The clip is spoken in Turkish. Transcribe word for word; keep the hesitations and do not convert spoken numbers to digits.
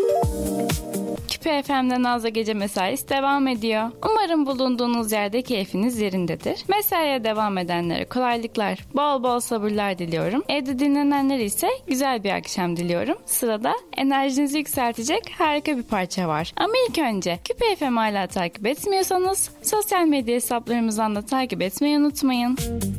Küpe F M'de Nazlı Gece mesaisi devam ediyor. Umarım bulunduğunuz yerde keyfiniz yerindedir. Mesaiye devam edenlere kolaylıklar, bol bol sabırlar diliyorum. Evde dinlenenlere ise güzel bir akşam diliyorum. Sırada enerjinizi yükseltecek harika bir parça var. Ama ilk önce Küpe F M hala takip etmiyorsanız sosyal medya hesaplarımızdan da takip etmeyi unutmayın.